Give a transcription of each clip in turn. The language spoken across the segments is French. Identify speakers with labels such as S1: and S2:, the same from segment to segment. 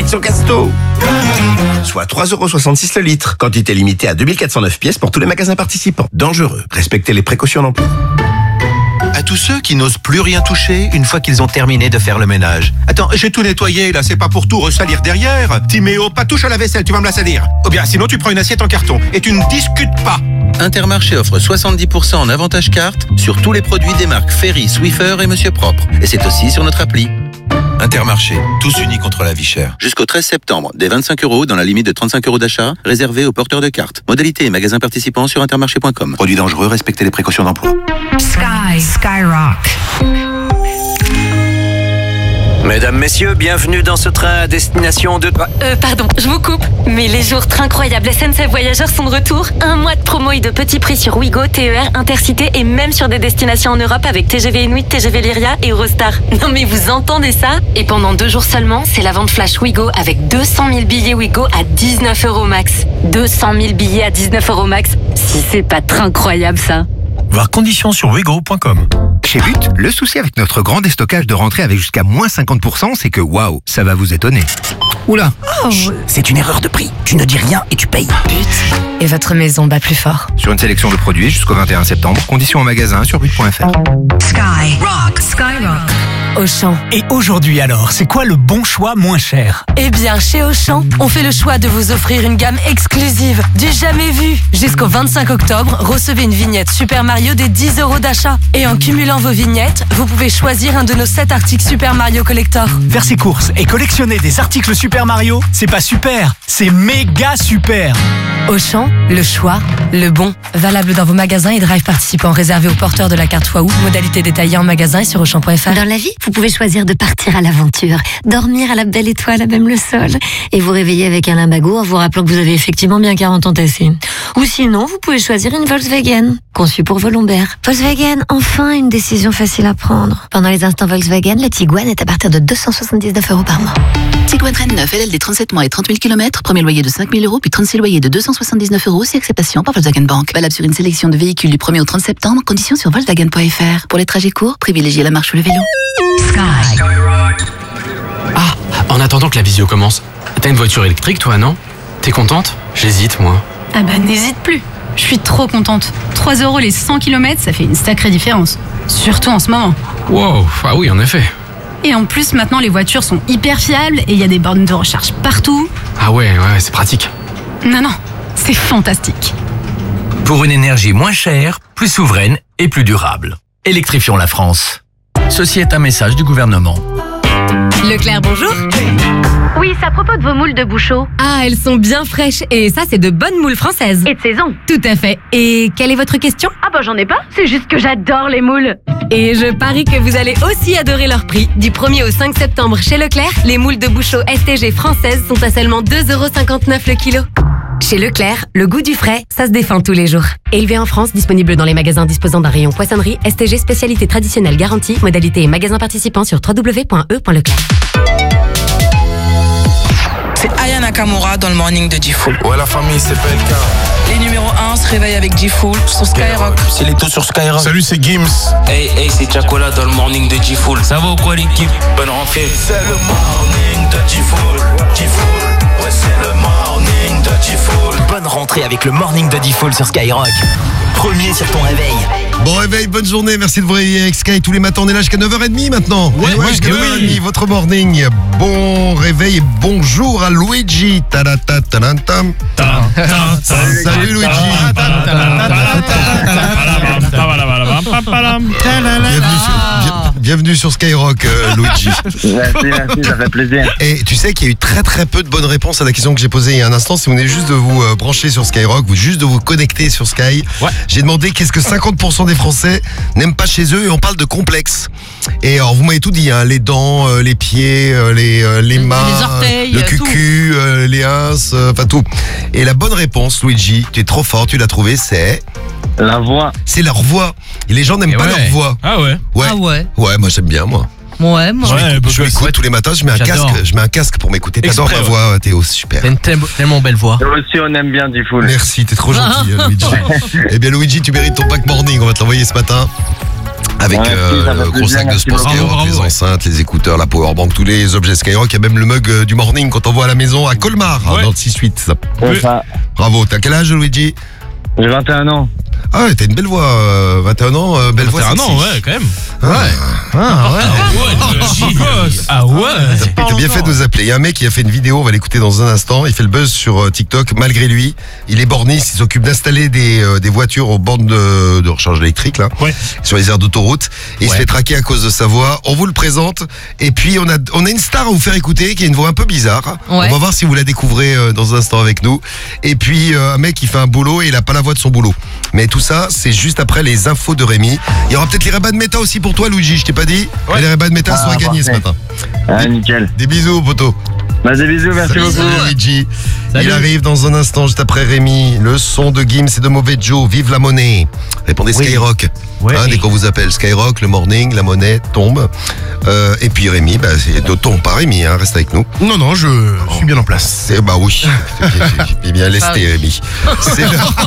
S1: sélection Casto. Soit 3,66 € le litre. Quantité limitée à 2409 pièces pour tous les magasins participants. Dangereux. Respectez les précautions d'emploi.
S2: À tous ceux qui n'osent plus rien toucher une fois qu'ils ont terminé de faire le ménage. Attends, j'ai tout nettoyé là, c'est pas pour tout ressalir derrière. Timéo, pas touche à la vaisselle, tu vas me la salir. Ou bien sinon tu prends une assiette en carton et tu ne discutes pas.
S3: Intermarché offre 70% en avantage carte sur tous les produits des marques Ferry, Swiffer et Monsieur Propre. Et c'est aussi sur notre appli.
S2: Intermarché, tous unis contre la vie chère.
S3: Jusqu'au 13 septembre, des 25 € dans la limite de 35 € d'achat, réservés aux porteurs de cartes. Modalité et magasins participants sur intermarché.com.
S2: Produits dangereux, respectez les précautions d'emploi.
S4: Skyrock.
S5: Mesdames, messieurs, bienvenue dans ce train à destination de...
S6: Pardon, je vous coupe. Mais les jours Train Incroyables SNCF Voyageurs sont de retour. 1 mois de promo et de petits prix sur Ouigo, TER, Intercité et même sur des destinations en Europe avec TGV Inuit, TGV Lyria et Eurostar. Non mais vous entendez ça? Et pendant 2 jours seulement, c'est la vente flash Ouigo avec 200 000 billets Ouigo à 19 € max. 200 000 billets à 19 € max. Si c'est pas Train Incroyable ça.
S7: Voir conditions sur ouigo.com.
S8: Chez But, le souci avec notre grand déstockage de rentrée avec jusqu'à moins 50%, c'est que waouh, ça va vous étonner. Oula,
S4: C'est une erreur de prix. Tu ne dis rien et tu payes. But. Et votre maison bat plus fort.
S8: Sur une sélection de produits jusqu'au 21 septembre, conditions en magasin sur but.fr.
S4: Skyrock.
S9: Auchan.
S7: Et aujourd'hui alors, c'est quoi le bon choix moins cher?
S9: Eh bien, chez Auchan, on fait le choix de vous offrir une gamme exclusive, du jamais vu. Jusqu'au 25 octobre, recevez une vignette Super Mario des 10 € d'achat. Et en cumulant vos vignettes, vous pouvez choisir un de nos 7 articles Super Mario Collector.
S7: Faire ses courses et collectionner des articles Super Mario, c'est pas super, c'est méga super.
S9: Auchan, le choix, le bon. Valable dans vos magasins et drive participants réservés aux porteurs de la carte fois août. Modalité détaillée en magasin et sur Auchan.fr.
S10: Dans la vie, vous pouvez choisir de partir à l'aventure, dormir à la belle étoile, à même le sol, et vous réveiller avec un limbago en vous rappelant que vous avez effectivement bien 40 ans tassés. Ou sinon, vous pouvez choisir une Volkswagen, conçue pour vos lombaires. Volkswagen, enfin une décision facile à prendre. Pendant les instants Volkswagen, la Tiguan est à partir de 279 € par mois.
S11: Tiguan Reine 9, LLD 37 mois et 30 000 km, premier loyer de 5 000 €, puis 36 loyers de 279 €, si acceptation par Volkswagen Bank. Valable sur une sélection de véhicules du 1er au 30 septembre, conditions sur Volkswagen.fr. Pour les trajets courts, privilégiez la marche ou le vélo.
S12: Ah, en attendant que la visio commence, t'as une voiture électrique toi, non? T'es contente? J'hésite, moi.
S13: Ah bah n'hésite plus, je suis trop contente. 3 € les 100 km, ça fait une sacrée différence. Surtout en ce moment.
S12: Wow, ah oui, en effet.
S13: Et en plus, maintenant, les voitures sont hyper fiables et il y a des bornes de recharge partout.
S12: Ah ouais, c'est pratique.
S13: Non, c'est fantastique.
S14: Pour une énergie moins chère, plus souveraine et plus durable. Électrifions la France. Ceci est un message du gouvernement.
S9: Leclerc, bonjour.
S10: Oui, c'est à propos de vos moules de Bouchot.
S9: Ah, elles sont bien fraîches et ça, c'est de bonnes moules françaises.
S10: Et de saison.
S9: Tout à fait. Et quelle est votre question?
S10: Ah bah j'en ai pas, c'est juste que j'adore les moules.
S9: Et je parie que vous allez aussi adorer leur prix. Du 1er au 5 septembre chez Leclerc, les moules de Bouchot STG françaises sont à seulement 2,59 € le kilo. Chez Leclerc, le goût du frais, ça se défend tous les jours. Élevé en France, disponible dans les magasins disposant d'un rayon poissonnerie, STG spécialité traditionnelle garantie, modalité et magasins participants sur www.e.leclerc.
S15: C'est Aya Nakamura dans le morning de G-Fool.
S16: Ouais, la famille, c'est PLK.
S15: Les numéros 1 se réveillent avec G-Fool sur Skyrock.
S16: C'est les taux sur Skyrock.
S17: Salut, c'est Gims.
S16: Hey, c'est Chacola dans le morning de G-Fool. Ça va ou quoi, l'équipe? Bonne rentrée.
S18: C'est le morning de G-Fool. G-Fool, ouais, c'est le morning de G-Fool.
S14: Bonne rentrée avec le morning de G-Fool sur Skyrock. Premier sur ton réveil.
S19: Bon réveil, bonne journée, merci de vous réveiller avec Sky tous les matins. On est là jusqu'à 9h30 maintenant. Ouais, jusqu'à 9h30, votre morning. Bon réveil et bonjour à Luigi. Salut Luigi. Bienvenue sur Skyrock, Luigi.
S20: Merci, ça fait plaisir.
S19: Et tu sais qu'il y a eu très peu de bonnes réponses à la question que j'ai posée il y a un instant. Si vous venez juste de vous brancher sur Skyrock, juste de vous connecter sur Sky, j'ai demandé qu'est-ce que 50% des Français n'aiment pas chez eux, et on parle de complexe. Et alors vous m'avez tout dit, hein, les dents, les pieds, les mains,
S13: les orteils,
S19: le cucu, les ins, enfin tout. Et la bonne réponse, Luigi, tu es trop fort, tu l'as trouvé, c'est...
S20: La voix.
S19: C'est leur voix. Et les gens n'aiment pas leur voix.
S12: Ah ouais.
S19: Ouais, moi j'aime bien, moi.
S9: Ouais, moi.
S19: Je m'écoute tous les matins, je mets un casque pour m'écouter. T'adores ma voix, Théo, c'est super.
S12: T'as une tellement belle voix.
S20: Nous aussi, on aime bien G-Fool.
S19: Merci, t'es trop gentil, Luigi. Eh bien, Luigi, tu mérites ton pack morning, on va te l'envoyer ce matin. Avec
S20: Merci, ça fait
S19: le gros
S20: plaisir,
S19: sac de
S20: merci
S19: sport
S20: beaucoup.
S19: Skyrock, les enceintes, les écouteurs, la powerbank, tous les objets Skyrock. Il y a même le mug du morning qu'on t'envoie à la maison à Colmar, dans le 6-8.
S20: C'est ça.
S19: Bravo. T'as quel âge, Luigi?
S20: J'ai 21 ans.
S19: Ah ouais, t'as une belle voix, 21 ans, belle voix
S17: 21
S19: sexy.
S17: ans, ouais, quand même.
S19: Ah ouais. T'as bien fait de nous appeler. Il y a un mec qui a fait une vidéo, on va l'écouter dans un instant. Il fait le buzz sur TikTok. Malgré lui, il est borniste, il s'occupe d'installer des voitures aux bornes de recharge électrique, là, sur les aires d'autoroute. Et il se fait traquer à cause de sa voix. On vous le présente. Et puis, on a une star à vous faire écouter qui a une voix un peu bizarre. On va voir si vous la découvrez dans un instant avec nous. Et puis, un mec qui fait un boulot et il a pas la voix de son boulot. Mais tout ça, c'est juste après les infos de Rémi. Il y aura peut-être les Ray-Ban Meta aussi pour toi, Luigi, je t'ai pas dit. Mais les Ray-Ban Meta sont à gagner ce matin.
S20: Nickel.
S19: Des bisous, poteau.
S20: Des bisous, merci beaucoup.
S19: Salut, Luigi.
S20: Salut.
S19: Il arrive dans un instant, juste après Rémi. Le son de Gims et de Mauvais Joe. Vive la monnaie. Répondez Skyrock. Dès qu'on vous appelle Skyrock, le morning, la monnaie tombe. Et puis Rémi, c'est de ton, pas Rémi, reste avec nous.
S17: Non, je suis bien en place.
S19: Bah oui. C'est bien lesté, Rémi. C'est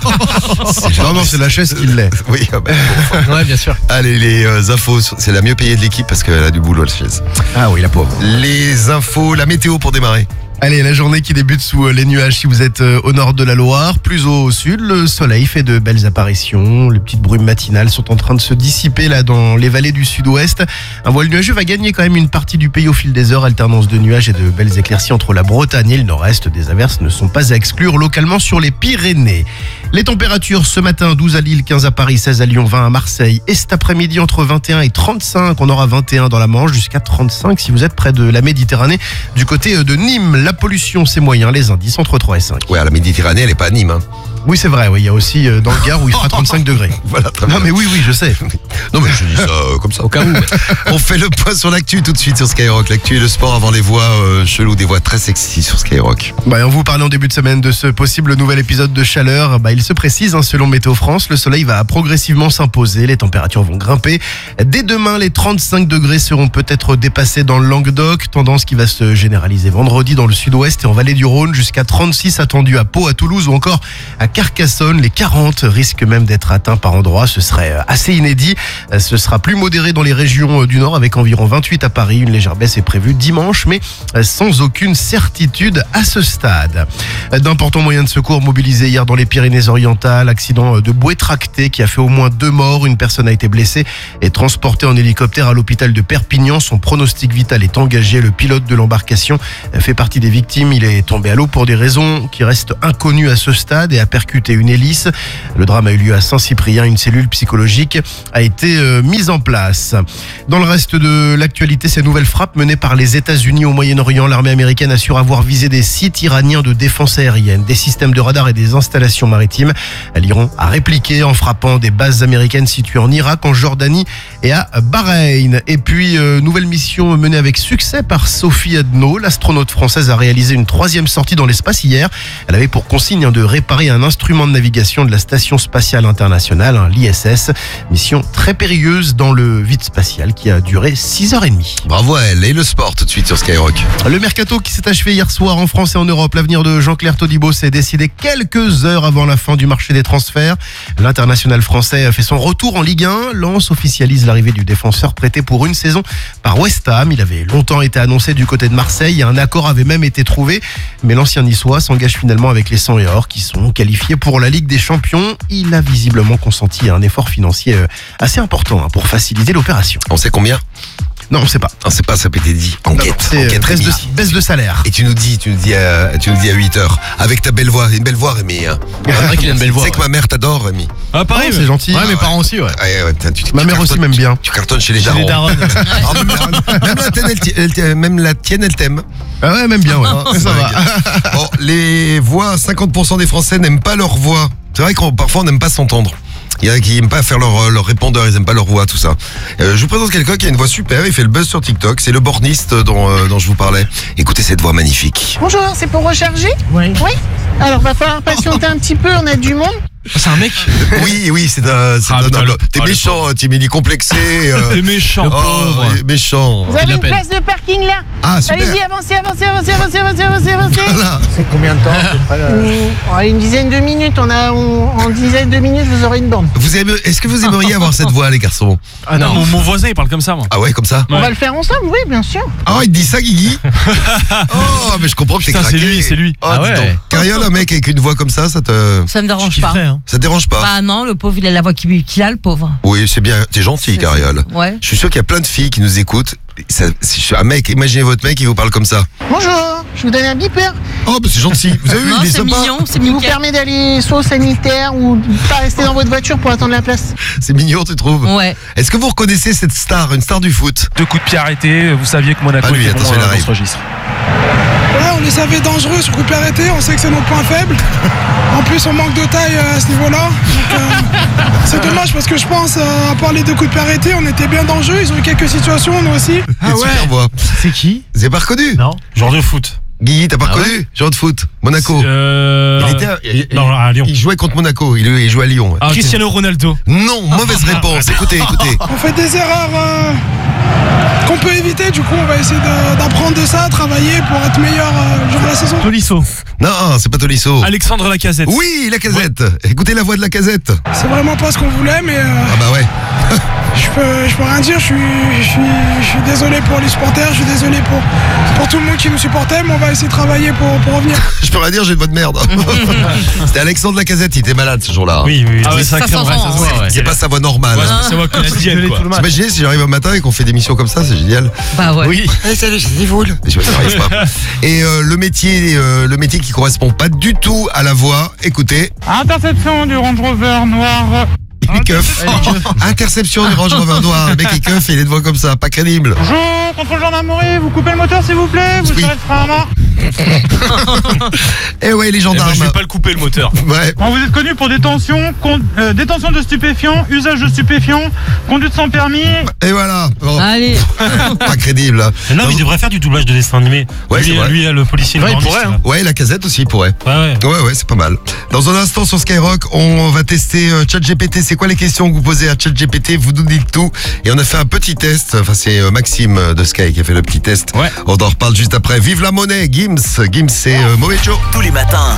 S17: Non, c'est la chaise qui l'est.
S19: Oui,
S17: ouais, bien sûr.
S19: Allez, les infos, c'est la mieux payée de l'équipe parce qu'elle a du boulot, la chaise.
S17: Ah oui, la pauvre.
S19: Les infos, la météo pour démarrer.
S17: Allez, la journée qui débute sous les nuages si vous êtes au nord de la Loire. Plus au sud, le soleil fait de belles apparitions. Les petites brumes matinales sont en train de se dissiper là dans les vallées du sud-ouest. Un voile nuageux va gagner quand même une partie du pays au fil des heures. Alternance de nuages et de belles éclaircies entre la Bretagne et le nord-est. Des averses ne sont pas à exclure localement sur les Pyrénées. Les températures ce matin, 12 à Lille, 15 à Paris, 16 à Lyon, 20 à Marseille. Et cet après-midi, entre 21 et 35. On aura 21 dans la Manche, jusqu'à 35 si vous êtes près de la Méditerranée. Du côté de Nîmes, la pollution, c'est moyen. Les indices entre 3 et 5.
S19: Ouais, la Méditerranée, elle est pas à Nîmes.
S17: Oui, c'est vrai. Oui, il y a aussi dans le Gard où il fera 35 degrés.
S19: Voilà, très
S17: non,
S19: bien.
S17: mais oui, je sais.
S19: Non, mais je dis ça comme ça. Au cas où. On fait le point sur l'actu tout de suite sur Skyrock. L'actu et le sport avant les voix cheloues, des voix très sexy sur Skyrock.
S17: On vous parlait en début de semaine de ce possible nouvel épisode de chaleur. Il se précise, selon Météo France, le soleil va progressivement s'imposer. Les températures vont grimper. Dès demain, les 35 degrés seront peut-être dépassés dans le Languedoc. Tendance qui va se généraliser vendredi dans le sud-ouest et en vallée du Rhône. Jusqu'à 36 attendus à Pau, à Toulouse ou encore à Carcassonne. Les 40 risquent même d'être atteints par endroits. Ce serait assez inédit. Ce sera plus modéré dans les régions du Nord avec environ 28 à Paris. Une légère baisse est prévue dimanche, mais sans aucune certitude à ce stade. D'importants moyens de secours mobilisés hier dans les Pyrénées-Orientales. Accident de bouée tractée qui a fait au moins 2 morts. Une personne a été blessée et transportée en hélicoptère à l'hôpital de Perpignan. Son pronostic vital est engagé. Le pilote de l'embarcation fait partie des victimes. Il est tombé à l'eau pour des raisons qui restent inconnues à ce stade et a percuté une hélice. Le drame a eu lieu à Saint-Cyprien. Une cellule psychologique a été mise en place. Dans le reste de l'actualité, ces nouvelles frappes menées par les États-Unis au Moyen-Orient. L'armée américaine assure avoir visé des sites iraniens de défense aérienne, des systèmes de radar et des installations maritimes. L'Iran a répliqué en frappant des bases américaines situées en Irak, en Jordanie et à Bahreïn. Et puis, nouvelle mission menée avec succès par Sophie Adno. L'astronaute française a réalisé une 3e sortie dans l'espace hier. Elle avait pour consigne de réparer un instrument de navigation de la Station spatiale internationale, l'ISS. Mission très périlleuse dans le vide spatial qui a duré 6h30.
S19: Bravo à elle. Et le sport tout de suite sur Skyrock.
S17: Le mercato qui s'est achevé hier soir en France et en Europe. L'avenir de Jean-Claire Todibo s'est décidé quelques heures avant la fin du marché des transferts. L'international français a fait son retour en Ligue 1. Lens officialise l'arrivée du défenseur prêté pour une saison par West Ham. Il avait longtemps été annoncé du côté de Marseille. Un accord avait même été trouvé. Mais l'ancien niçois s'engage finalement avec les 100 et or qui sont qualifiés pour la Ligue des Champions. Il a visiblement consenti à un effort financier assez important pour faciliter l'opération.
S19: On sait combien ?
S17: Non, on sait pas.
S19: On sait pas, ça peut être dit. Enquête.
S17: C'est baisse de salaire.
S19: Et tu nous dis à 8h, avec ta belle voix, une belle voix, Rémi.
S17: C'est vrai qu'il a une belle voix.
S19: Tu sais que ma mère t'adore, Rémi.
S17: Ah, pareil, c'est gentil.
S12: Ouais, mes parents aussi, ouais.
S19: Ma
S17: mère aussi m'aime bien.
S19: Tu cartonnes chez les darons. Même la tienne, elle t'aime.
S17: Ah ouais, même bien, ouais. Ça va.
S19: Bon, les voix, 50% des Français n'aiment pas leur voix. C'est vrai qu'on parfois on n'aime pas s'entendre. Il y en a qui n'aiment pas faire leur répondeur, ils n'aiment pas leur voix, tout ça. Je vous présente quelqu'un qui a une voix super, il fait le buzz sur TikTok, c'est le borniste dont je vous parlais. Écoutez cette voix magnifique.
S21: Bonjour, c'est pour recharger ? Oui. Oui. Alors, va falloir patienter un petit peu, on a du monde.
S12: C'est un mec ?
S19: Oui, c'est un homme. T'es méchant, Timmy, complexé.
S12: T'es méchant, pauvre.
S19: Méchant.
S21: Vous avez une place de parking là ?
S19: Ah, super.
S21: Allez-y, avancez.
S19: Voilà, Voilà.
S21: C'est combien de temps à peu près, une dizaine de minutes. En dizaine de minutes, vous aurez une borne.
S19: Est-ce que vous aimeriez avoir cette voix, les garçons?
S1: Ah non, mon voisin il parle comme ça, moi.
S19: Ah ouais, comme ça?
S21: On va le faire ensemble, oui, bien sûr.
S19: Ah, il te dit ça, Guigui? Oh, mais je comprends que t'es
S1: Putain,
S19: craqué.
S1: c'est lui.
S19: Oh,
S1: Ah
S19: dis
S1: ouais.
S19: donc. Cariole, un mec avec une voix comme ça te...
S22: Ça me dérange pas.
S19: Ça te dérange pas?
S22: Bah non, le pauvre, il a la voix qu'il a, le pauvre.
S19: Oui, c'est bien. T'es gentil, Cariole.
S22: Ouais.
S19: Je suis sûr qu'il y a plein de filles qui nous écoutent. Un mec, imaginez votre mec, il vous parle comme ça.
S21: Bonjour, je vous donne un beeper.
S19: Oh, bah c'est gentil. Vous avez vu, il est sympa.
S22: C'est
S21: qui vous permet d'aller soit au sanitaire ou pas rester dans votre voiture pour attendre la place.
S19: C'est mignon, tu trouves?
S22: Ouais.
S19: Est-ce que vous reconnaissez cette star, une star du foot?
S1: 2 coups de pied arrêtés, vous saviez que Monaco
S19: lui,
S1: était
S19: attention,
S1: bon
S19: il
S1: dans
S19: arrive.
S1: ce registre.
S23: Ouais, on les savait dangereux sur coup de pied arrêté, on sait que c'est notre point faible. En plus, on manque de taille à ce niveau-là. Donc, c'est dommage parce que je pense, à part les 2 coups de pied arrêtés, on était bien dans le jeu. Ils ont eu quelques situations, nous aussi.
S19: Ah ouais. Super voix.
S1: C'est qui?
S19: Vous avez pas reconnu?
S1: Non. Joueur de foot.
S19: Guigui, t'as pas
S1: Ah
S19: reconnu? Joueur de foot. Monaco.
S1: Non, à Lyon.
S19: Il jouait contre Monaco. Il jouait à Lyon.
S1: Ah, Cristiano Ronaldo.
S19: Non, mauvaise réponse. Écoutez.
S23: On fait des erreurs qu'on peut éviter. Du coup, on va essayer d'apprendre de ça, travailler pour être meilleur le jour de la saison.
S1: Tolisso.
S19: Non, c'est pas Tolisso.
S1: Alexandre Lacazette.
S19: Oui, Lacazette. Écoutez la voix de Lacazette.
S23: C'est vraiment pas ce qu'on voulait, mais
S19: Ah bah ouais.
S23: je peux rien dire. Je suis désolé pour les supporters. Je suis désolé pour tout le monde qui nous supportait, mais on va essayer de travailler pour revenir.
S19: Je peux rien dire, j'ai une voix de merde. C'était Alexandre Lacazette, il était malade ce jour-là.
S1: Oui.
S22: Ah ouais, ça s'entend, ouais.
S19: C'est pas sa voix normale.
S1: C'est moi quotidienne, quoi.
S19: Imaginez si j'arrive un matin et qu'on fait des missions comme ça, c'est génial.
S22: Bah ouais.
S1: Oui.
S19: Salut, c'est vous. Je n'arrive pas. Et le métier qui correspond pas du tout à la voix, écoutez.
S23: Interception du Range Rover noir.
S19: Il keuf. Interception du Range Rover noir. Le mec il keuf et il est de voix comme ça, pas crédible.
S23: Bonjour, contrôle gendarmerie, vous coupez le moteur s'il vous plaît, vous tirez le frein à main.
S19: Eh ouais, les gendarmes.
S1: Je vais pas le couper le moteur.
S19: Ouais.
S23: Bon, vous êtes connu pour détention de stupéfiants, usage de stupéfiants, conduite sans permis.
S19: Et voilà. Bon.
S22: Allez.
S19: Pas crédible.
S1: Non, mais il devrait faire du doublage de dessin animé.
S19: Ouais, c'est vrai.
S1: Lui, le policier.
S19: Ouais, il pourrait. Hein. Ouais, Lacazette aussi, il pourrait.
S1: Ouais,
S19: c'est pas mal. Dans un instant sur Skyrock, on va tester ChatGPT. C'est quoi les questions que vous posez à ChatGPT? Vous nous dites tout. Et on a fait un petit test. Enfin, c'est Maxime de Sky qui a fait le petit test.
S1: Ouais.
S19: On en reparle juste après. Vive la monnaie, Gims. Gims, c'est Moecho.
S5: Tous les matins,